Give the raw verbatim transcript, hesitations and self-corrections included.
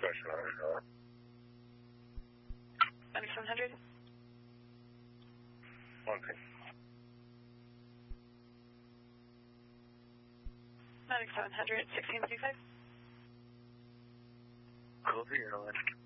discussion on it, huh? ninety-seven hundred? One thing. ninety-seven hundred, sixteen thirty-five? Copy, airline.